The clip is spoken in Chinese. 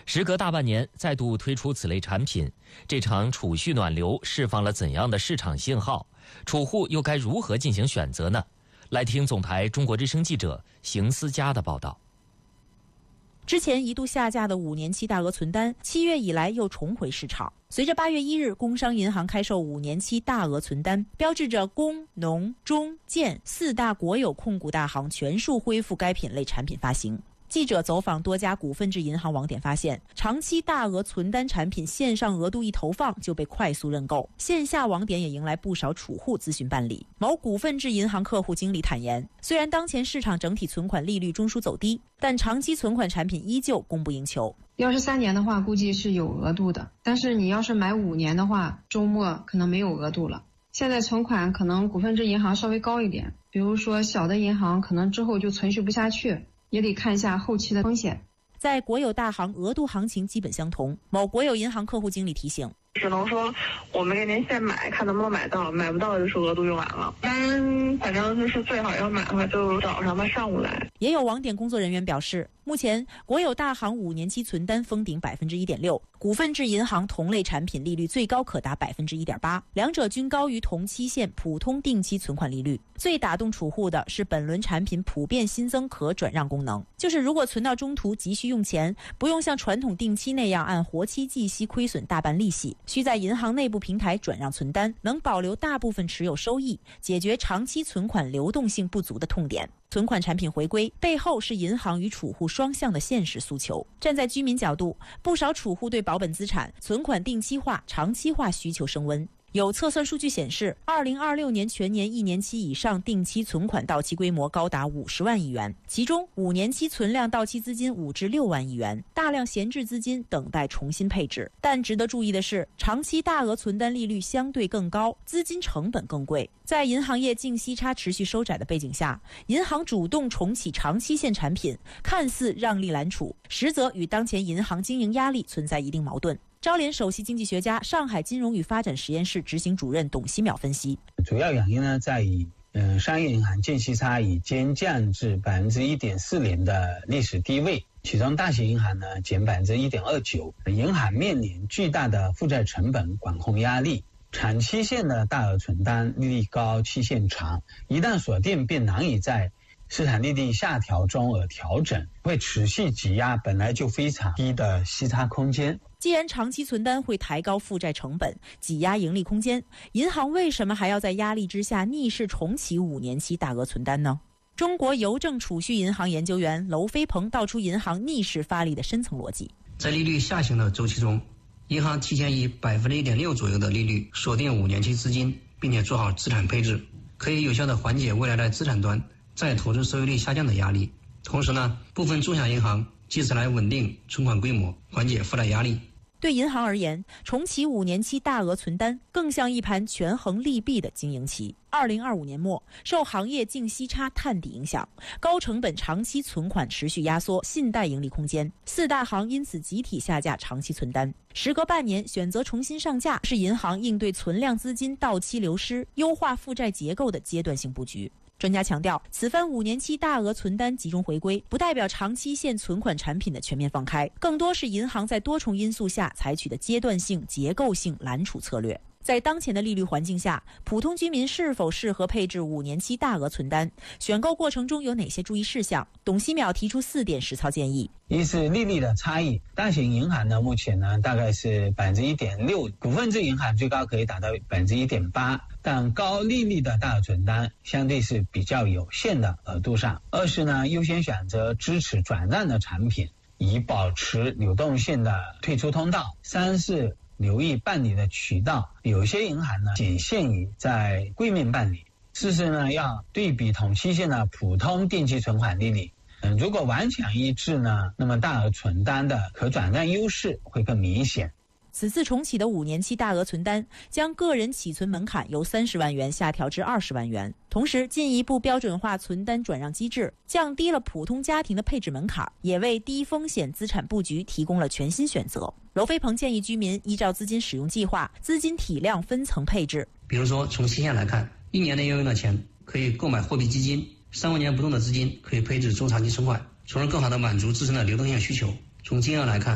时隔大半年再度推出此类产品，这场储蓄暖流释放了怎样的市场信号？储户又该如何进行选择呢？来听总台中国之声记者邢思佳的报道。 之前一度下架的5年期大额存单，7月以来又重回市场。随着8月1日工商银行开售5年期大额存单，标志着工、农、中、建4大国有控股大行全数恢复该品类产品发行。记者走访多家股份制银行网点发现，长期大额存单产品线上额度一投放就被快速认购，线下网点也迎来不少储户咨询办理。某股份制银行客户经理坦言，虽然当前市场整体存款利率中枢走低，但长期存款产品依旧供不应求。 要是3年的话，估计是有额度的，但是你要是买5年的话，周末可能没有额度了。现在存款可能股份制银行稍微高一点，比如说小的银行可能之后就存续不下去，也得看一下后期的风险。 在国有大行额度行情基本相同，某国有银行客户经理提醒， 只能说我们给您现买，看能不能买到，买不到就是额度用完了。反正就是最好要买的话，就早上吧，上午来。 也有网点工作人员表示，目前国有大行5年期存单封顶 1.6%， 股份制银行同类产品利率最高可达 1.8%， 两者均高于同期限普通定期存款利率。最打动储户的是本轮产品普遍新增可转让功能，就是如果存到中途急需用钱，不用像传统定期那样按活期计息亏损大半利息，需在银行内部平台转让存单，能保留大部分持有收益，解决长期存款流动性不足的痛点。存款产品回归背后是银行与储户双向的现实诉求。站在居民角度，不少储户对保本资产、存款定期化、长期化需求升温。有测算数据显示，2026年全年1年期以上定期存款到期规模高达50万亿元，其中5年期存量到期资金5至6万亿元，大量闲置资金等待重新配置。但值得注意的是，长期大额存单利率相对更高，资金成本更贵。在银行业净息差持续收窄的背景下，银行主动重启长期限产品，看似让利揽储，实则与当前银行经营压力存在一定矛盾。招联首席经济学家、上海金融与发展实验室执行主任董希淼分析， 主要原因呢在于商业银行净息差已经降至 1.40% 的历史低位，其中大型银行呢减 1.29%， 银行面临巨大的负债成本管控压力。长期限的大额存单利率高，期限长，一旦锁定便难以在市场利率下调中而调整，会持续挤压本来就非常低的息差空间。 既然长期存单会抬高负债成本，挤压盈利空间，银行为什么还要在压力之下逆势重启5年期大额存单呢？中国邮政储蓄银行研究员娄飞鹏道出银行逆势发力的深层逻辑。 在利率下行的周期中，银行提前以 1.6% 左右的利率锁定5年期资金，并且做好资产配置，可以有效地缓解未来在资产端再投资收益率下降的压力。同时呢，部分中小银行借此来稳定存款规模，缓解负债压力。 对银行而言，重启5年期大额存单更像一盘权衡利弊的经营棋。2025年末，受行业净息差探底影响，高成本长期存款持续压缩信贷盈利空间，4大行因此集体下架长期存单。时隔半年选择重新上架，是银行应对存量资金到期流失、优化负债结构的阶段性布局。专家强调，此番5年期大额存单集中回归，不代表长期限存款产品的全面放开，更多是银行在多重因素下采取的阶段性、结构性揽储策略。在当前的利率环境下，普通居民是否适合配置5年期大额存单？选购过程中有哪些注意事项？董希淼提出4点实操建议。 一是利率的差异，大型银行呢目前呢大概是 1.6%， 股份制银行最高可以达到 1.8%， 但高利率的大额存单相对是比较有限的额度上。二是呢优先选择支持转让的产品，以保持流动性的退出通道。三是留意办理的渠道，有些银行呢仅限于在柜面办理。四是呢要对比同期限的普通定期存款利率，如果完全一致呢，那么大额存单的可转让优势会更明显。 此次重启的5年期大额存单将个人起存门槛由30万元下调至20万元，同时进一步标准化存单转让机制，降低了普通家庭的配置门槛，也为低风险资产布局提供了全新选择。娄飞鹏建议居民依照资金使用计划、资金体量分层配置。 比如说，从期限来看，1年内要用的钱可以购买货币基金，3万年不动的资金可以配置中长期存款，从而更好地满足自身的流动性需求。从金额来看，